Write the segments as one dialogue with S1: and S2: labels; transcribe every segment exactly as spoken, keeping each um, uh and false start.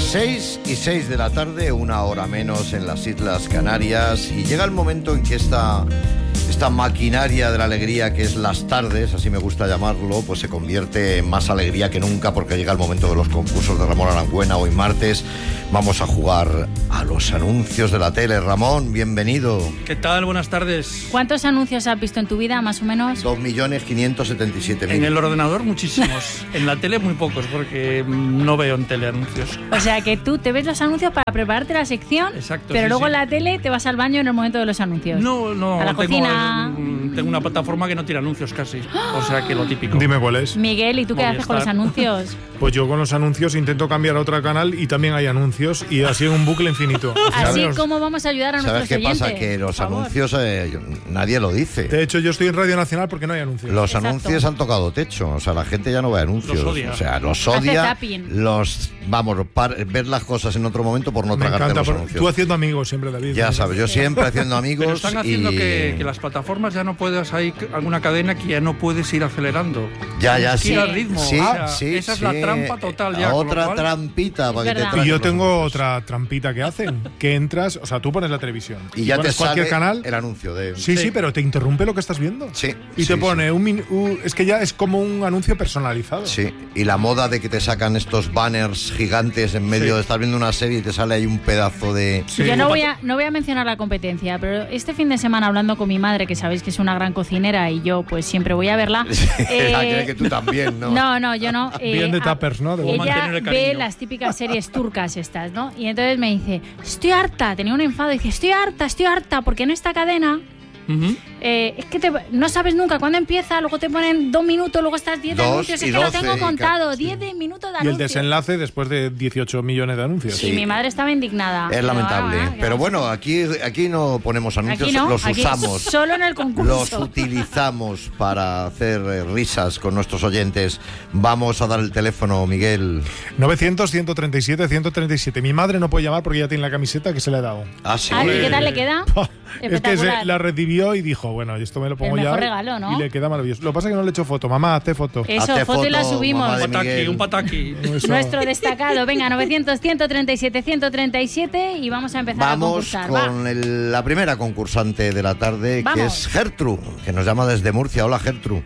S1: seis y seis de la tarde, una hora menos en las Islas Canarias, y llega el momento en que esta, esta maquinaria de la alegría que es las tardes, así me gusta llamarlo, pues se convierte en más alegría que nunca, porque llega el momento de los concursos de Ramón Aranguena. Hoy martes vamos a jugar a los anuncios de la tele. Ramón, bienvenido.
S2: ¿Qué tal? Buenas tardes.
S3: ¿Cuántos anuncios has visto en tu vida, más o menos?
S1: dos millones quinientos setenta y siete mil.
S2: En el ordenador muchísimos. En la tele muy pocos, porque no veo en tele anuncios.
S3: O sea que tú te ves los anuncios para prepararte la sección.
S2: Exacto,
S3: pero
S2: sí,
S3: luego
S2: sí.
S3: en la tele te vas al baño en el momento de los anuncios.
S2: No, no.
S3: A la
S2: tengo,
S3: cocina.
S2: eh, tengo una plataforma que no tiene anuncios casi. O sea que lo típico.
S4: Dime cuál es.
S3: Miguel, ¿y tú qué
S2: Movistar.
S3: haces con los anuncios?
S4: Pues yo con los anuncios intento cambiar a otro canal y también hay anuncios y así en un bucle infinito.
S3: Así
S4: ¿Sabes?
S3: como vamos a ayudar a
S1: ¿Sabes
S3: nuestros
S1: qué
S3: oyentes.
S1: pasa? Que los
S3: Por favor.
S1: anuncios eh, nadie lo dice.
S4: De hecho, yo estoy en Radio Nacional porque no hay anuncios.
S1: Los
S3: Exacto.
S1: anuncios han tocado techo, o sea, la gente ya no ve anuncios.
S2: Los odia.
S1: O sea, los
S3: Hace
S1: odia.
S3: zapping.
S1: Los, vamos, par- ver las cosas en otro momento por no
S4: Me
S1: tragarte
S4: encanta.
S1: los
S4: por-
S1: anuncios.
S4: Tú haciendo amigos siempre, David.
S1: Ya sabes, yo siempre haciendo amigos.
S2: Pero están haciendo
S1: y...
S2: que, que las plataformas ya no puedes, hay alguna cadena que ya no puedes ir acelerando.
S1: Ya, ya,
S2: Tienes que
S1: sí.
S2: ir al ritmo.
S1: Sí,
S2: o sea,
S1: sí,
S2: esa es
S1: sí.
S2: la trampa total ya. con lo
S1: Otra
S2: cual-
S1: trampita para que te
S3: verdad.
S1: traigan
S4: Y yo
S1: los
S4: tengo
S1: anuncios.
S4: otra trampita que hacen, que entras, o sea, tú pones la televisión
S1: Y ya te
S4: pones cualquier
S1: sale
S4: canal.
S1: el anuncio de...
S4: Sí, sí,
S2: Sí.
S4: pero te interrumpe lo que estás viendo.
S1: Sí,
S4: Y
S1: sí,
S4: te pone
S1: sí.
S4: un, min- un- es que ya es como un anuncio personalizado.
S1: Sí, y la moda de que te sacan estos banners gigantes en medio
S2: Sí.
S1: de estar viendo una serie y te sale ahí un pedazo de...
S4: Sí.
S3: Yo no voy, a, no voy a mencionar la competencia, pero este fin de semana hablando con mi madre, que sabéis que es una gran cocinera y yo pues siempre voy a verla. eh,
S1: Ah, que- que tú también, ¿no?
S3: No, no, yo no. eh,
S4: Bien de
S3: a-
S4: tuppers, ¿no? De
S2: Ella-
S3: Ella
S2: mantener el
S3: ve
S2: cariño.
S3: las típicas series turcas estas, ¿no? Y entonces me dice, estoy harta, tenía un enfado, y dice, estoy harta, estoy harta, porque en esta cadena
S2: Ujú.
S3: eh, es que te- no sabes nunca cuándo empieza, luego te ponen dos minutos, luego estás diez
S1: Dos
S3: anuncios,
S1: y
S3: es que lo
S1: doce,
S3: tengo
S1: y
S3: contado,
S1: ca-
S3: diez de minutos de
S4: Y el
S3: anuncios.
S4: desenlace después de dieciocho millones de anuncios.
S1: Sí.
S3: Y mi madre estaba indignada.
S1: Es
S3: Pero,
S1: lamentable.
S3: ah, ¿qué
S1: Pero
S3: vamos a
S1: bueno, aquí, aquí no ponemos
S3: hacer?
S1: anuncios,
S3: Aquí no,
S1: los
S3: aquí
S1: usamos.
S3: solo en el concurso.
S1: Los utilizamos para hacer eh, risas con nuestros oyentes. Vamos a dar el teléfono, Miguel.
S4: novecientos, ciento treinta y siete, ciento treinta y siete. Mi madre no puede llamar porque ya tiene la camiseta que se le ha dado.
S1: Ah, sí.
S3: Ah, ¿y qué tal le queda?
S4: Es que
S3: Espectacular.
S4: se la recibió y dijo, bueno, esto me lo pongo
S3: El
S4: ya.
S3: mejor regalo, ¿no?
S4: Y le queda maravilloso. Lo que pasa es que no le he hecho foto. Mamá, hazte foto.
S3: Eso,
S1: Hazte
S3: foto y la
S1: foto,
S3: subimos.
S1: mamá de
S2: Un pataki,
S1: Miguel.
S2: un pataki.
S4: Eso.
S3: Nuestro destacado. Venga, novecientos, ciento treinta y siete, ciento treinta y siete y vamos a empezar a
S1: Vamos
S3: concursar. Va.
S1: con el- la primera concursante de la tarde,
S3: Vamos.
S1: que es Gertrude, que nos llama desde Murcia. Hola, Gertrude.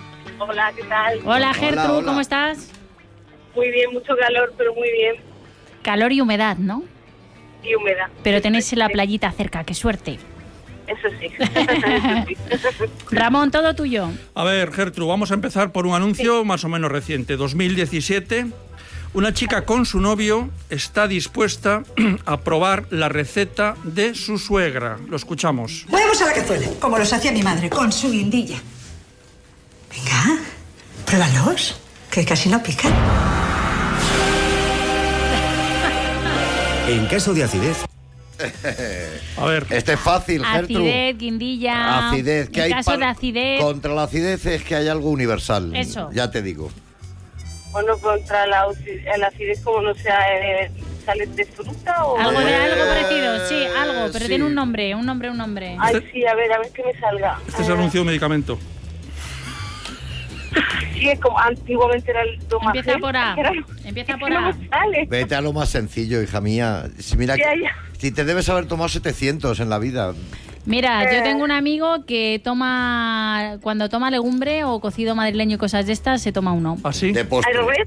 S5: Hola, ¿qué tal?
S3: Hola, Gertrude,
S1: hola.
S3: ¿cómo estás?
S5: Muy bien, mucho calor, pero muy bien.
S3: Calor y humedad, ¿no?
S5: Y humedad.
S3: Pero tenéis la playita cerca, qué suerte.
S5: Eso sí. Eso sí.
S3: Ramón, todo tuyo.
S2: A ver, Gertrude, vamos a empezar por un anuncio más o menos reciente. dos mil diecisiete. Una chica con su novio está dispuesta a probar la receta de su suegra. Lo escuchamos.
S6: Huevos a la cazuela, como los hacía mi madre, con su guindilla. Venga, pruébalos, que casi no pican.
S7: En caso de acidez,
S2: A ver,
S1: Este es fácil, Gertrude.
S3: Acidez, guindilla.
S1: Acidez. ¿Qué
S3: en
S1: hay
S3: caso
S1: par-
S3: de acidez.
S1: Contra la acidez es que hay algo universal.
S3: Eso.
S1: Ya te digo.
S5: Bueno, contra la, aci- la acidez, como no sea, eh, ¿sale de fruta o...?
S3: Algo de
S1: Eh,
S3: algo parecido, sí, algo, pero
S1: sí.
S3: tiene un nombre, un nombre, un nombre.
S5: Ay, sí, a ver, a ver que me salga.
S2: este es
S5: Eh,
S2: anuncio de medicamento.
S5: Sí, es como antiguamente era el tomate.
S3: Empieza por A. Empieza por A.
S5: No me sale.
S1: Vete a lo más sencillo, hija mía. Si, mira,
S5: Ya,
S1: que-
S5: ya.
S1: si te debes haber tomado setecientos en la vida.
S3: Mira, yo
S5: Eh.
S3: tengo un amigo que toma, cuando toma legumbre o cocido madrileño y cosas de estas, se toma uno.
S2: ¿Así?
S1: De postre.
S5: Aerored.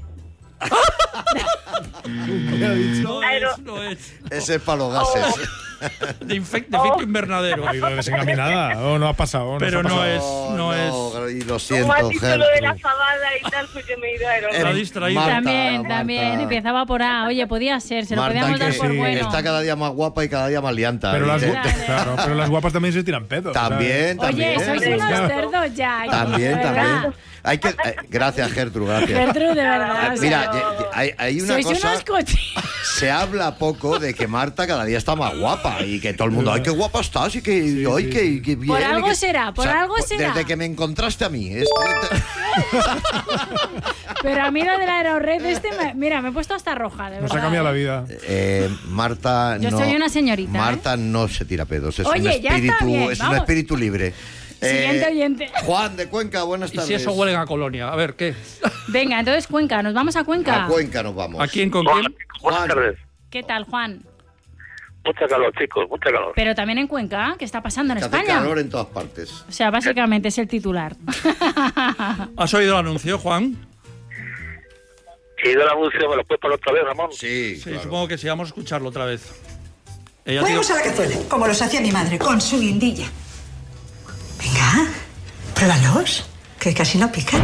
S2: No
S5: Aero-
S2: es, no es.
S1: Ese es para los gases.
S2: De, infec- de efecto invernadero.
S4: Ha ido desencaminada. O no ha pasado.
S2: Pero
S4: nos ha
S2: no
S4: pasado.
S2: es, no es.
S1: Y lo siento,
S5: Como has dicho lo de la
S1: Gertrude.
S5: fabada y tal, pues yo me he ido a Aerored.
S2: Está
S1: Eh,
S2: distraída.
S1: Marta,
S3: también,
S1: Marta.
S3: también, empezaba por A. Oye, podía ser, se lo
S1: Marta,
S3: podíamos
S1: que
S3: dar por
S4: sí,
S3: bueno.
S1: está cada día más guapa y cada día más lianta.
S4: Pero
S1: Y
S4: las,
S1: te-
S4: gu- claro, pero las guapas también se tiran pedos.
S1: También, también.
S3: Oye, sois unos cerdos ya.
S1: También,
S3: de verdad.
S1: también. Hay que, eh, gracias, Gertrude, gracias.
S3: Gertrude, de verdad. o sea,
S1: Mira, ye- ye- hay, hay una
S3: sois
S1: cosa.
S3: unos cochinos.
S1: Se habla poco de que Marta cada día está más guapa y que todo el mundo, ay, qué guapa estás y que,
S4: Sí,
S1: ay,
S4: sí,
S1: que,
S4: sí.
S1: que bien.
S3: Por algo
S1: y que-
S3: será, por algo
S1: pues,
S3: será.
S1: Desde que me encontraste a mí. es-
S3: Pero a mí lo de la aerored este, me- mira, me he puesto hasta roja, de
S4: Nos
S3: verdad.
S4: ha cambiado la vida.
S1: Eh, Marta
S3: Yo
S1: no.
S3: soy una señorita,
S1: Marta no se tira pedos. Es un
S3: Oye, ya está
S1: espíritu,
S3: bien,
S1: es un
S3: vamos.
S1: espíritu libre.
S3: Siguiente oyente.
S1: Juan de Cuenca, buenas
S2: Y
S1: tardes.
S2: si eso huelen a colonia. A ver, ¿qué?
S3: Venga, entonces Cuenca, nos vamos a Cuenca.
S1: A Cuenca nos vamos.
S2: ¿A quién con quién?
S7: Buenas
S1: Juan.
S7: tardes.
S3: ¿Qué tal, Juan?
S7: Mucha calor, chicos, mucha calor.
S3: Pero también en Cuenca, ¿qué está pasando en
S1: Que hace
S3: España?
S1: calor en todas partes.
S3: O sea, básicamente es el titular.
S2: ¿Has oído el anuncio, Juan?
S7: Si he ido el anuncio, ¿me lo puedes poner otra vez, Ramón?
S1: Sí,
S2: Sí,
S1: claro.
S2: supongo que sí. Vamos a escucharlo otra vez. Ella
S6: Huevos a la cazuela, como los hacía mi madre, con su guindilla. Venga, pruébalos, que casi no pican.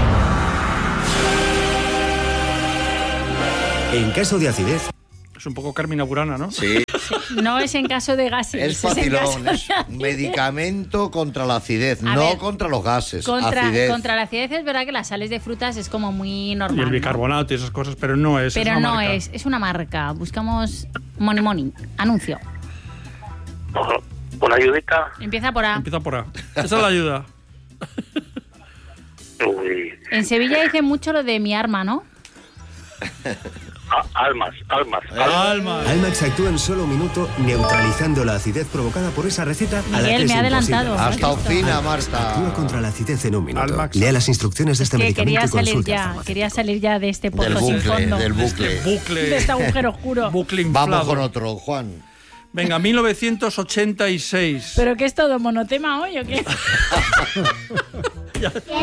S8: En caso de acidez,
S2: es un poco Carmina Burana, ¿no?
S1: Sí,
S3: No es en caso de gases.
S1: es
S3: en
S1: facilón.
S3: caso de
S1: Es un
S3: acidez.
S1: medicamento contra la acidez,
S3: A
S1: no
S3: ver,
S1: contra los gases.
S3: Contra,
S1: acidez.
S3: contra la acidez es verdad que las sales de frutas es como muy normal.
S2: Y el
S3: ¿no?
S2: bicarbonato y esas cosas, pero no es.
S3: Pero
S2: es una
S3: no
S2: marca.
S3: es, es una marca. Buscamos Money Money. Anuncio.
S7: Ojo, una ayudita.
S3: Empieza por A.
S2: Empieza por A. Esa es la ayuda.
S7: Uy.
S3: En Sevilla dicen mucho lo de mi arma, ¿no?
S7: Ah, almas, almas,
S1: Eh,
S7: almas.
S2: Alma.
S8: Almax actúa en solo un minuto neutralizando la acidez provocada por esa receta a la
S3: Miguel,
S8: que es
S3: me ha
S8: imposible.
S3: adelantado.
S1: Hasta
S3: ¿Has visto?
S1: ofina,
S8: Actúa
S1: Marta.
S8: contra la acidez en un minuto.
S4: Almax.
S8: Lea las instrucciones de este
S3: Que
S8: medicamento
S3: quería
S8: y
S3: salir
S8: consulte al
S3: ya,
S8: farmacéutico.
S3: quería salir ya de este
S1: Del
S3: pozo sin
S1: bucle,
S3: fondo.
S1: del
S2: Este
S1: bucle.
S2: bucle.
S3: De este agujero oscuro.
S2: Bucle inflado.
S1: Vamos con otro, Juan.
S2: Venga, mil novecientos ochenta y seis.
S3: ¿Pero qué es todo monotema hoy o qué?